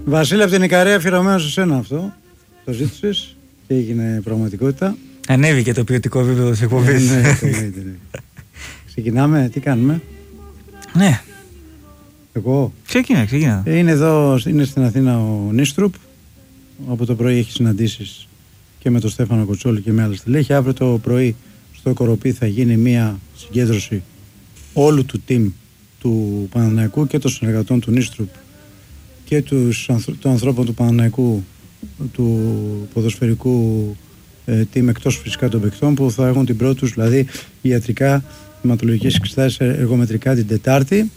Βασίλη, από την Ικαρία, αφιερωμένο σε σένα αυτό. Το ζήτησες και έγινε πραγματικότητα. Ανέβηκε το ποιοτικό επίπεδο της εκπομπής. Ναι. Ξεκινάμε, τι κάνουμε? Ναι. Εγώ. Ξεκινά. Είναι στην Αθήνα ο Νίστρουπ. Από το πρωί έχει συναντήσεις και με τον Στέφανο Κοτσόλη και με άλλα στελέχη. Αύριο το πρωί στο Κοροπή θα γίνει μια συγκέντρωση όλου του team του Παναθηναϊκού και των συνεργατών του Νίστρουπ και των ανθρώπων του Παναθηναϊκού, του ποδοσφαιρικού team, εκτός φυσικά των παικτών, που θα έχουν την πρώτη τους, δηλαδή ιατρικά, αιματολογικές εξετάσεις εργομετρικά την Τετάρτη.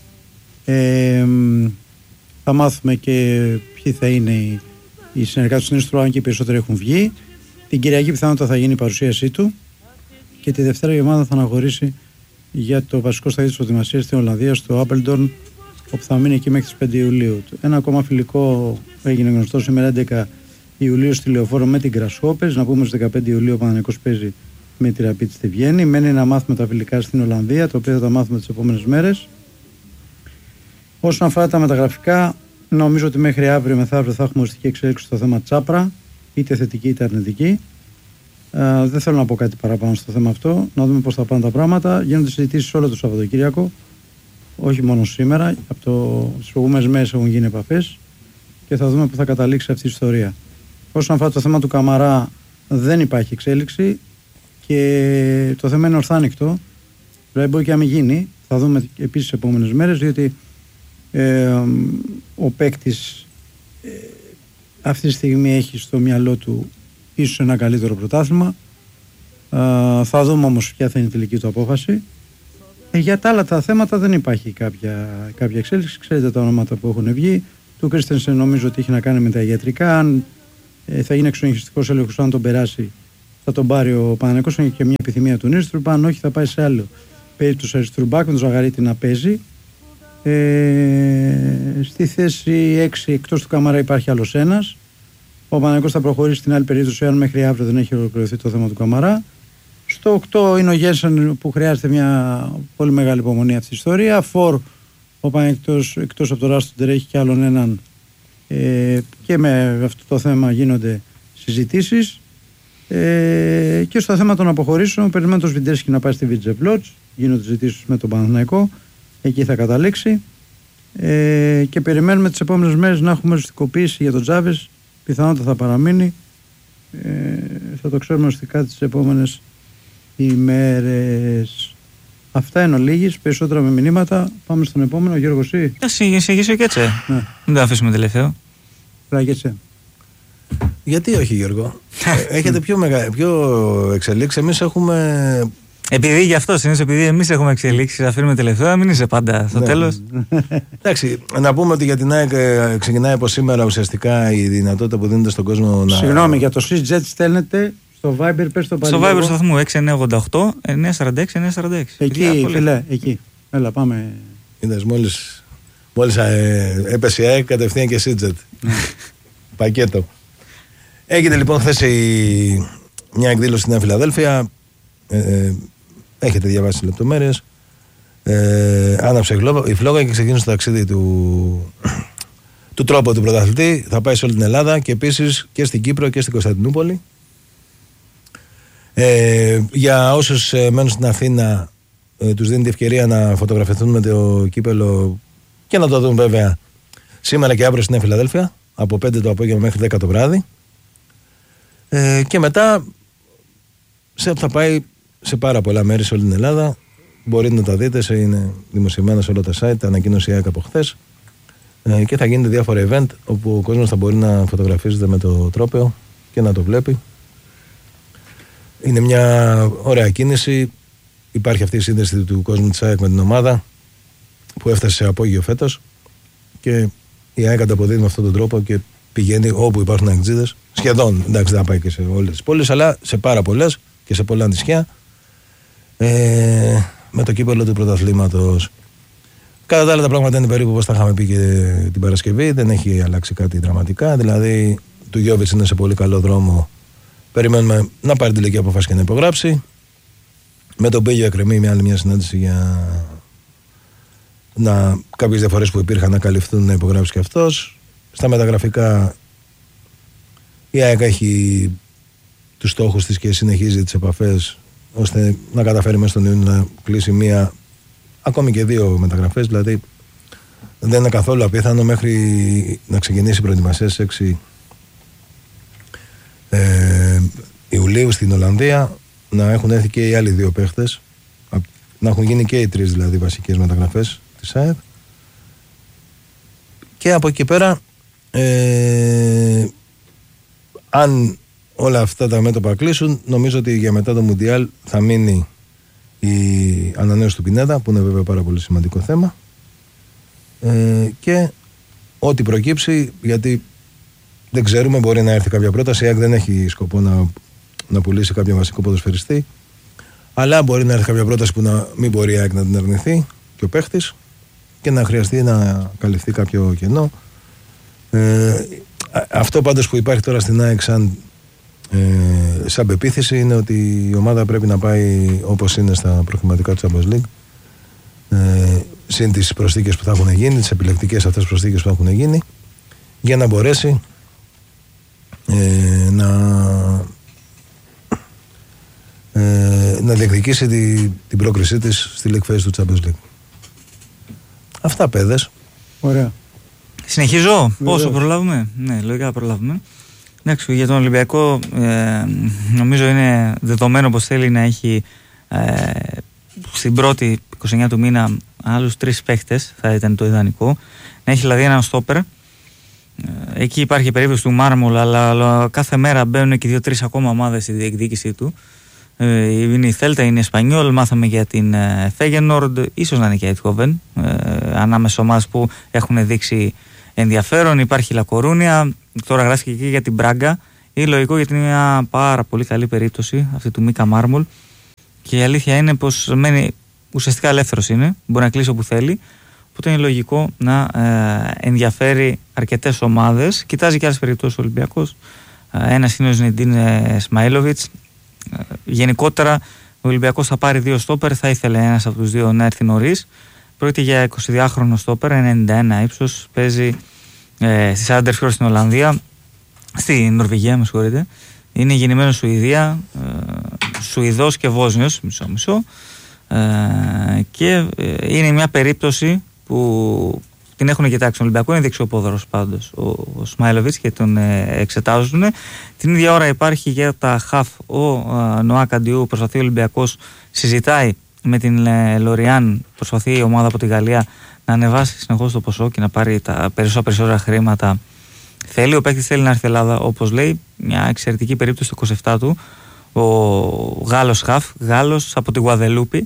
Θα μάθουμε και ποιοι θα είναι οι συνεργάτες του Νίστρουπ, αν και οι περισσότεροι έχουν βγει. Την Κυριακή πιθανότατα θα γίνει η παρουσίασή του και τη Δευτέρα η ομάδα θα αναχωρήσει για το βασικό σταδίο της προετοιμασίας στην Ολλανδία, στο Άπελντορν, όπου θα μείνει εκεί μέχρι τις 5 Ιουλίου. Ένα ακόμα φιλικό έγινε γνωστό σήμερα 11 Ιουλίου στη Λεωφόρο με την Γκρασχόπερς. Να πούμε στις 15 Ιουλίου ο Παναθηναϊκός παίζει με τη Ραπίτ στη Βιέννη. Μένει να μάθουμε τα φιλικά στην Ολλανδία, τα οποία θα τα μάθουμε τις επόμενες μέρες. Όσον αφορά τα μεταγραφικά, νομίζω ότι μέχρι αύριο μεθαύριο θα έχουμε οριστική εξέλιξη στο θέμα Τσάπρα, είτε θετική είτε αρνητική. Δεν θέλω να πω κάτι παραπάνω στο θέμα αυτό. Να δούμε πώς θα πάνε τα πράγματα. Γίνονται συζητήσεις όλο το Σαββατοκύριακο, όχι μόνο σήμερα. Από τις προηγούμενες μέρες έχουν γίνει επαφές και θα δούμε πού θα καταλήξει αυτή η ιστορία. Όσον αφορά το θέμα του Καμαρά, δεν υπάρχει εξέλιξη και το θέμα είναι ορθάνικτο. Δηλαδή μπορεί και να μην γίνει. Θα δούμε επίσης τις επόμενες μέρες, διότι ο παίκτης αυτή τη στιγμή έχει στο μυαλό του ίσως ένα καλύτερο πρωτάθλημα. Θα δούμε όμως ποια θα είναι η τελική του απόφαση. Για τα άλλα τα θέματα δεν υπάρχει κάποια εξέλιξη. Ξέρετε τα ονόματα που έχουν βγει. Του Κρίστενσεν νομίζω ότι έχει να κάνει με τα ιατρικά. Αν θα γίνει εξονυχιστικός έλεγχος, αν τον περάσει θα τον πάρει ο Παναθηναϊκός. Έχει και μια επιθυμία του Νίστρουπ. Αν όχι θα πάει σε άλλο. Παίζει του αριστερού μπακ με τον Ζαγαρίτη να παίζει. Στη θέση 6 εκτός του Καμαρά υπάρχει άλλος ένας. Ο Παναθηναϊκός θα προχωρήσει στην άλλη περίπτωση αν μέχρι αύριο δεν έχει ολοκληρωθεί το θέμα του Καμαρά. Στο 8 είναι ο Γένσεν που χρειάζεται μια πολύ μεγάλη υπομονή αυτή η ιστορία. Φορ ο Παναθηναϊκός εκτός από το Ράστοντερ έχει και άλλον έναν και με αυτό το θέμα γίνονται συζητήσεις. Και στο θέμα των αποχωρήσεων περιμένω τον Σβιντέρσκι να πάει στη Βιτζεπλότς. Γίνονται συζητήσεις με τον Παναθηναϊκό. Εκεί θα καταλήξει. Και περιμένουμε τις επόμενες μέρες να έχουμε οριστικοποίηση για τον Τζάβες. Πιθανότατα θα παραμείνει. Θα το ξέρουμε οριστικά τις επόμενες ημέρες. Αυτά είναι ολίγης, περισσότερα με μηνύματα. Πάμε στον επόμενο, Γιώργο εσύ. Συνεχίσω και έτσι. Ναι. Δεν το αφήσουμε τελευταίο. Πλάγεσαι. Γιατί όχι, Γιώργο? Έχετε πιο εξελίξει. Εμείς έχουμε... Επειδή γι' αυτό είναι, επειδή εμείς έχουμε εξελίξει, αφήνουμε τελευταία, μην είσαι πάντα στο τέλος. Εντάξει, να πούμε ότι για την ΑΕΚ ξεκινάει από σήμερα ουσιαστικά η δυνατότητα που δίνεται στον κόσμο να. Συγγνώμη, για το SwissJet στέλνετε στο Viber, πες το πάλι. Στο Viber στο σταθμού 6988-946-946. Εκεί, φίλε, εκεί. Έλα, πάμε. Είδες, μόλις έπεσε η ΑΕΚ, κατευθείαν και SwissJet. Πακέτο. Έγινε λοιπόν χθες μια εκδήλωση στη Νέα Φιλαδέλφια. Έχετε διαβάσει λεπτομέρειες. Άναψε η φλόγα και ξεκίνησε το ταξίδι του τρόπου του πρωταθλητή. Θα πάει σε όλη την Ελλάδα και επίσης και στην Κύπρο και στην Κωνσταντινούπολη. Για όσους μένουν στην Αθήνα, τους δίνει την ευκαιρία να φωτογραφηθούν με το κύπελο και να το δουν βέβαια σήμερα και αύριο στην Νέα Φιλαδέλφια από 5 το απόγευμα μέχρι 10 το βράδυ. Και μετά θα πάει σε πάρα πολλά μέρη σε όλη την Ελλάδα. Μπορείτε να τα δείτε, είναι δημοσιευμένα σε όλα τα site, ανακοίνωση ΑΕΚ από χθες. Και θα γίνεται διάφορα event όπου ο κόσμος θα μπορεί να φωτογραφίζεται με το τρόπαιο και να το βλέπει. Είναι μια ωραία κίνηση. Υπάρχει αυτή η σύνδεση του κόσμου της ΑΕΚ με την ομάδα που έφτασε σε απόγειο φέτος και η ΑΕΚ ανταποδίδει με αυτόν τον τρόπο και πηγαίνει όπου υπάρχουν αεκτζίδες. Σχεδόν, εντάξει, δεν θα πάει και σε όλες τις πόλεις, αλλά σε πάρα πολλές και σε πολλά νησιά με το κύπελλο του πρωταθλήματος. Κατά τα άλλα τα πράγματα είναι περίπου όπως τα είχαμε πει και την Παρασκευή. Δεν έχει αλλάξει κάτι δραματικά. Δηλαδή, του Γιώβιτς είναι σε πολύ καλό δρόμο. Περιμένουμε να πάρει τελική απόφαση και να υπογράψει. Με τον Πέγιο εκκρεμεί μια συνάντηση για κάποιες διαφορές που υπήρχαν να καλυφθούν, να υπογράψει και αυτός. στα μεταγραφικά η ΑΕΚ έχει τους στόχους της και συνεχίζει τις επαφές ώστε να καταφέρει μέσα στον Ιούνιο να κλείσει μία, ακόμη και 2 μεταγραφές. Δηλαδή δεν είναι καθόλου απίθανο μέχρι να ξεκινήσει η προετοιμασία στις 6 Ιουλίου στην Ολλανδία να έχουν έρθει και οι άλλοι 2 παίχτες, να έχουν γίνει και οι 3 δηλαδή βασικές μεταγραφές της ΑΕΚ. Και από εκεί πέρα αν όλα αυτά τα μέτωπα κλείσουν, νομίζω ότι για μετά το Μουντιάλ θα μείνει η ανανέωση του Πινέδα, που είναι βέβαια πάρα πολύ σημαντικό θέμα, και ό,τι προκύψει, γιατί δεν ξέρουμε, μπορεί να έρθει κάποια πρόταση. Η ΑΕΚ δεν έχει σκοπό να πουλήσει κάποιο βασικό ποδοσφαιριστή, αλλά μπορεί να έρθει κάποια πρόταση που να μην μπορεί η ΑΕΚ να την αρνηθεί και ο παίχτης και να χρειαστεί να καλυφθεί κάποιο κενό. Αυτό πάντως που υπάρχει τώρα στην ΑΕΚ σαν πεποίθηση είναι ότι η ομάδα πρέπει να πάει όπως είναι στα προκριματικά του Champions League, συν τις προσθήκες που θα έχουν γίνει, τις επιλεκτικές αυτές προσθήκες που θα έχουν γίνει, για να μπορέσει να διεκδικήσει την πρόκρισή της στη League Phase του Champions League. Αυτά, παιδες. Ωραία. Συνεχίζω. Πόσο προλάβουμε? Ναι, λογικά προλάβουμε. Εντάξει, για τον Ολυμπιακό νομίζω είναι δεδομένο πως θέλει να έχει στην πρώτη 29 του μήνα άλλους 3 παίχτες, θα ήταν το ιδανικό. Να έχει δηλαδή έναν στόπερ. Εκεί υπάρχει περίπτωση του Μάρμολ, αλλά κάθε μέρα μπαίνουν και 2-3 ακόμα ομάδες στη διεκδίκησή του. Είναι η Θέλτα, είναι η Εσπανιόλ, μάθαμε για την Φέγενορντ, ίσως να είναι και η Αιτχόβεν, ανάμεσα ομάδες που έχουν δείξει ενδιαφέρον. Υπάρχει η Λακορούνια, τώρα γράφει και για την Μπράγκα. Είναι λογικό γιατί είναι μια πάρα πολύ καλή περίπτωση αυτή του Μίκα Μάρμολ. Και η αλήθεια είναι πως μένει ουσιαστικά ελεύθερος, είναι, μπορεί να κλείσει όπου θέλει. Οπότε είναι λογικό να ενδιαφέρει αρκετές ομάδες. Κοιτάζει και άλλες περιπτώσεις ο Ολυμπιακός. Ένας είναι ο Ζνεντίν Σμαήλοβιτς. Γενικότερα ο Ολυμπιακός θα πάρει 2 στόπερ. Θα ήθελε ένας από τους 2 να έρθει νωρίς. Πρόκειται για 22χρονο στόπερ, 91 ύψος. Παίζει στη Σάντερφιορ στην Ολλανδία. Στη Νορβηγία, με συγχωρείτε. Είναι γεννημένος Σουηδία. Σουηδός και Βόσνιος, μισό. Και είναι μια περίπτωση που την έχουν κοιτάξει τον Ολυμπιακό. Είναι δεξιοπόδαρος πάντως ο Σμάιλοβιτς και τον εξετάζουν. Την ίδια ώρα υπάρχει για τα χαφ ο Νοά Καντιού. Προσπαθεί ο Ολυμπιακός, συζητάει με την Λοριάν, προσπαθεί η ομάδα από τη Γαλλία να ανεβάσει συνεχώς το ποσό και να πάρει τα περισσότερα χρήματα. Θέλει, ο παίκτης θέλει να έρθει Ελλάδα, όπως λέει, μια εξαιρετική περίπτωση το 27 του. Ο Γάλλος χαφ, Γάλλος από τη Γουαδελούπη,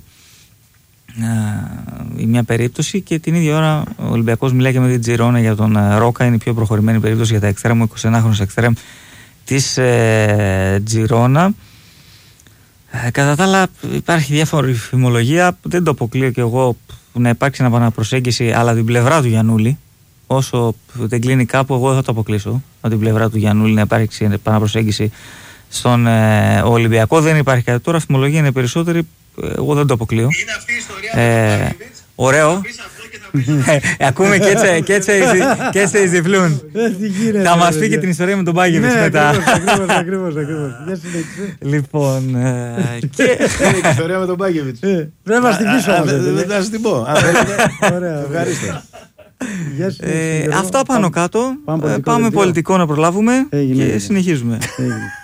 η μια περίπτωση. Και την ίδια ώρα ο Ολυμπιακός μιλάει και με την Τζιρόνα για τον Ρόκα, είναι η πιο προχωρημένη περίπτωση για τα εξτρέμ, ο 21χρονος εξτρέμ της Τζιρόνα. Κατά τα άλλα υπάρχει διάφορη φημολογία, δεν το αποκλείω και εγώ, να υπάρξει επαναπροσέγγιση, αλλά την πλευρά του Γιαννούλη, όσο δεν κλείνει κάπου, εγώ δεν θα το αποκλείσω, από την πλευρά του Γιαννούλη να υπάρξει επαναπροσέγγιση στον Ολυμπιακό. Δεν υπάρχει κάτι τώρα, φημολογία είναι περισσότερη, εγώ δεν το αποκλείω. Είναι αυτή η ιστορία ωραίο. Ακούμε και έτσι εισδιφλούν. Θα μας πει και την ιστορία με τον Μπάγεβιτς μετά. Ακριβώς. Λοιπόν. Είναι η ιστορία με τον Μπάγεβιτς. Πρέπει να την πείσω. Δεν θα σου την πω. Ευχαριστώ. Αυτά πάνω κάτω. Πάμε πολιτικό να προλάβουμε και συνεχίζουμε.